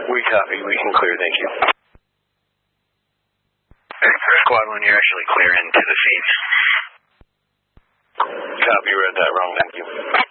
We copy. We can clear. Thank you. Squad 1, you're actually clear into the scene. Copy. Read that wrong. Thank you.